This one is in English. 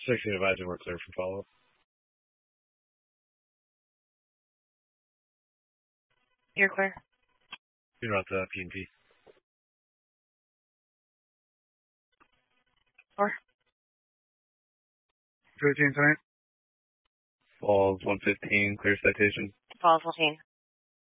16 advising we're clear for follow-up. You're clear. You're not the P&P. Or? 15 tonight. Falls 115, clear citation. Falls 14.